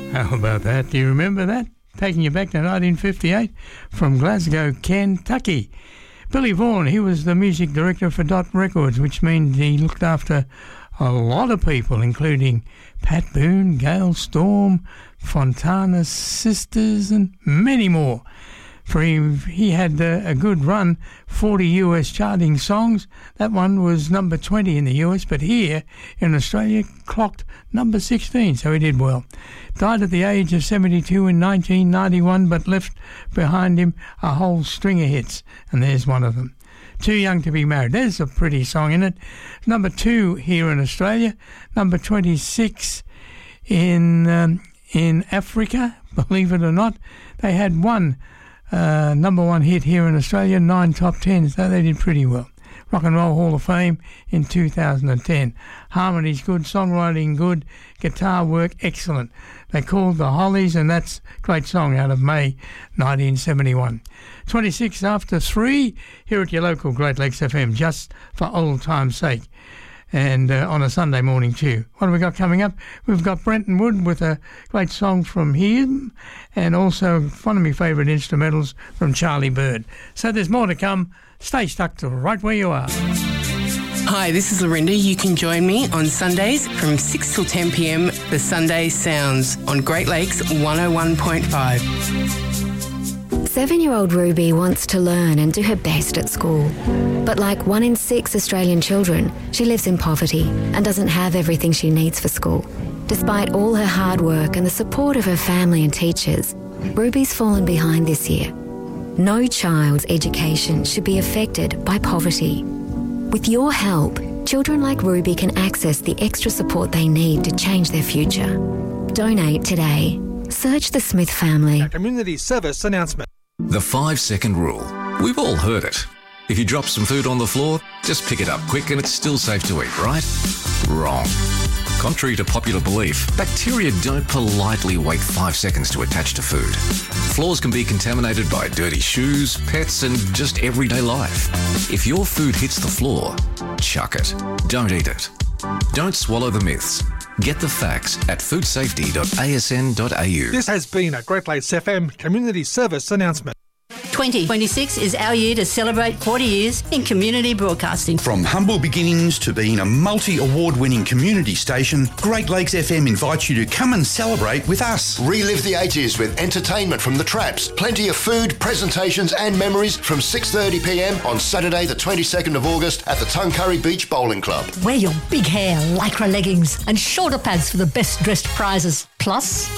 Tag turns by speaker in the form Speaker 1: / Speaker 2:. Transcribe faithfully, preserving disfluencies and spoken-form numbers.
Speaker 1: How about that? Do you remember that? Taking you back to nineteen fifty-eight from Glasgow, Kentucky. Billy Vaughan, he was the music director for Dot Records, which means he looked after a lot of people, including Pat Boone, Gail Storm, Fontana Sisters, and many more. For he, he had uh, a good run, forty U S charting songs. That one was number twenty in the U S, but here in Australia clocked number sixteen, so he did well. Died at the age of seventy-two in nineteen ninety-one, but left behind him a whole string of hits, and there's one of them. Too Young to Be Married. There's a pretty song in it. Number two here in Australia. Number twenty-six in um, in Africa, believe it or not. They had one uh, number one hit here in Australia, nine top tens, so they did pretty well. Rock and Roll Hall of Fame in two thousand ten. Harmony's good, songwriting good, guitar work excellent. They called the Hollies, and that's a great song out of May nineteen seventy-one. twenty-six after three here at your local Great Lakes F M, just for old time's sake. And uh, on a Sunday morning too. What have we got coming up? We've got Brenton Wood with a great song from him, and also one of my favourite instrumentals from Charlie Bird. So there's more to come. Stay stuck to right where you are.
Speaker 2: Hi, this is Lorinda. You can join me on Sundays from six till ten p m, The Sunday Sounds on Great Lakes one oh one point five.
Speaker 3: Seven-year-old Ruby wants to learn and do her best at school. But like one in six Australian children, she lives in poverty and doesn't have everything she needs for school. Despite all her hard work and the support of her family and teachers, Ruby's fallen behind this year. No child's education should be affected by poverty. With your help, children like Ruby can access the extra support they need to change their future. Donate today. Search the Smith family.
Speaker 4: A community service announcement.
Speaker 5: The five-second rule. We've all heard it. If you drop some food on the floor, just pick it up quick and it's still safe to eat, right? Wrong. Contrary to popular belief, bacteria don't politely wait five seconds to attach to food. Floors can be contaminated by dirty shoes, pets, and just everyday life. If your food hits the floor, chuck it. Don't eat it. Don't swallow the myths. Get the facts at food safety dot a s n dot a u.
Speaker 4: This has been a Great Lakes F M community service announcement.
Speaker 6: twenty twenty-six is our year to celebrate forty years in community broadcasting.
Speaker 7: From humble beginnings to being a multi-award-winning community station, Great Lakes F M invites you to come and celebrate with us.
Speaker 8: Relive the eighties with entertainment from the Traps, plenty of food, presentations and memories from six thirty p m on Saturday the twenty-second of August at the Tuncurry Beach Bowling Club.
Speaker 6: Wear your big hair, lycra leggings and shoulder pads for the best dressed prizes. Plus,